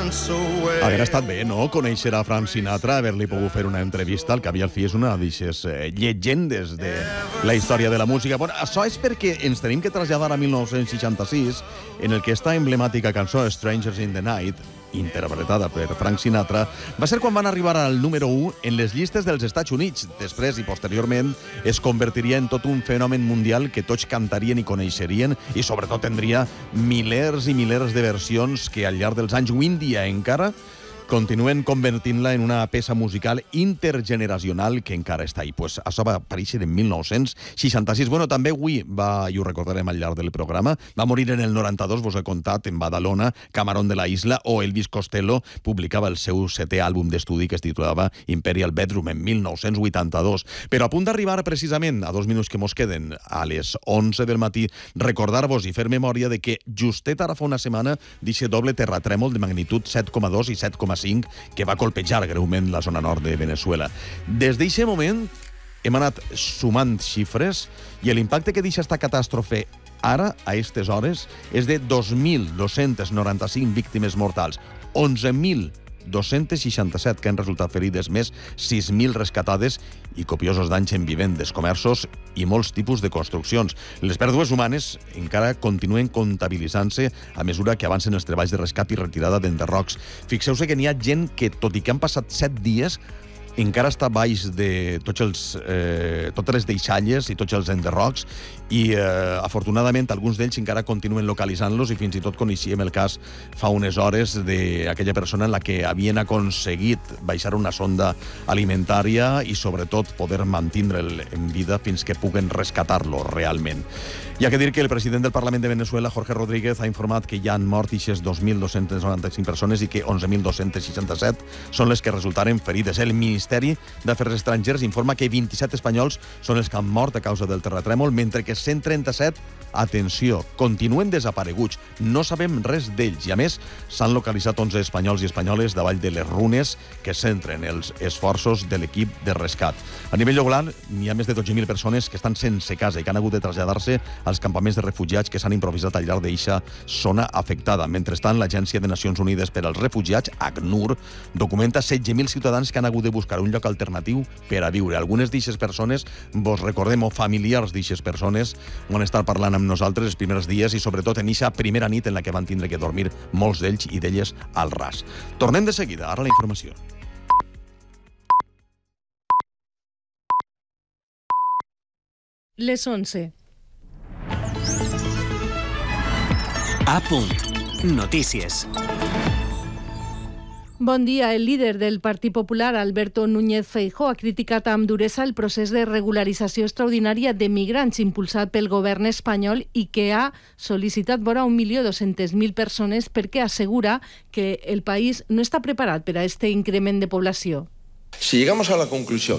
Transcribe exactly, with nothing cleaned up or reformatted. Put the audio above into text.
Hauria estat bé, no?, conèixer a Frank Sinatra, haver-li pogut fer una entrevista, al cap i al fi és una d'aquestes eh, llegendes de la història de la música. Bueno, això és perquè ens tenim que traslladar a mil nou-cents seixanta-sis, en el que esta emblemàtica cançó Strangers in the Night, interpretada per Frank Sinatra, va ser quan van arribar al número u en les llistes dels Estats Units. Després i posteriorment es convertiria en tot un fenomen mundial que tots cantarien i coneixerien, i sobretot tindria milers i milers de versions que al llarg dels anys, avui en dia encara, continuen convertint-la en una peça musical intergeneracional que encara està ahí. Pues això va aparèixer en mil nou-cents seixanta-sis. Bueno, també avui va, i ho recordarem al llarg del programa, va morir en el noranta-dos, vos he contat, en Badalona, Camarón de la Isla, o Elvis Costello publicava el seu setè àlbum d'estudi que es titulava Imperial Bedroom en mil nou-cents vuitanta-dos. Però a punt d'arribar precisament, a dos minuts que mos queden, a les onze del matí, recordar-vos i fer memòria de que justet ara fa una setmana dice doble terratrèmol de magnitud set coma dos i set coma cinc que va colpejar greument la zona nord de Venezuela. Des d'aquest moment hem anat sumant xifres i l'impacte que deixa esta catàstrofe ara, a aquestes hores, és de dos mil dos-cents noranta-cinc víctimes mortals, onze mil dos-cents seixanta-set que han resultat ferides, més sis mil rescatades i copiosos danys en vivendes, comerços i molts tipus de construccions. Les pèrdues humanes encara continuen comptabilitzant-se a mesura que avancen els treballs de rescat i retirada d'enderrocs. Fixeu-se que n'hi ha gent que, tot i que han passat set dies, encara està baix de tots els, eh, totes les deixalles i tots els enderrocs i, eh, afortunadament, alguns d'ells encara continuen localitzant-los i fins i tot coneixíem el cas fa unes hores d'aquella persona en la que havien aconseguit baixar una sonda alimentària i, sobretot, poder mantindre'l en vida fins que puguen rescatar-lo realment. Hi ha que dir que el president del Parlament de Venezuela, Jorge Rodríguez, ha informat que ja han mort aquestes dos mil dos-cents noranta-cinc persones i que onze mil dos-cents seixanta-set són les que resultaren ferides. El Ministeri d'Afers Estrangers informa que vint-i-set espanyols són els que han mort a causa del terratrèmol, mentre que cent trenta-set, atenció, continuen desapareguts. No sabem res d'ells i, a més, s'han localitzat onze espanyols i espanyoles davall de les runes que centren els esforços de l'equip de rescat. A nivell global, hi ha més de dotze mil persones que estan sense casa i que han hagut de traslladar-se als campaments de refugiats que s'han improvisat al llarg d'eixa zona afectada. Mentrestant, l'Agència de Nacions Unides per als Refugiats, ACNUR, documenta setze mil ciutadans que han hagut de buscar un lloc alternatiu per a viure. Algunes d'eixes persones, vos recordem, o familiars d'eixes persones, van estar parlant amb nosaltres els primers dies i, sobretot, en eixa primera nit en la que van tindre que dormir molts d'ells i d'elles al ras. Tornem de seguida, ara la informació. Les onze. A punt. Notícies. Bon dia. El líder del Partit Popular, Alberto Núñez Feijóo, ha criticat amb duresa el procés de regularització extraordinària de migrants impulsat pel govern espanyol i que ha sol·licitat vora un milió dos-cents mil persones perquè assegura que el país no està preparat per a este increment de població. Si llegamos a la conclusión